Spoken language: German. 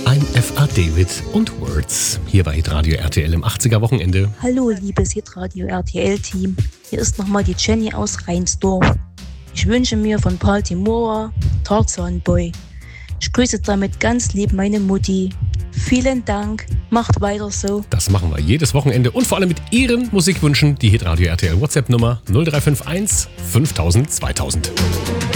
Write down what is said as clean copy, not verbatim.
Ein F.A. David und Words. Hier bei Hitradio RTL im 80er Wochenende. Hallo, liebes Hitradio RTL-Team. Hier ist nochmal die Jenny aus Reinsdorf. Ich wünsche mir von Paul Timora Tarzan Boy. Ich grüße damit ganz lieb meine Mutti. Vielen Dank. Macht weiter so. Das machen wir jedes Wochenende und vor allem mit Ihren Musikwünschen. Die Hitradio RTL WhatsApp-Nummer 0351 5000 2000.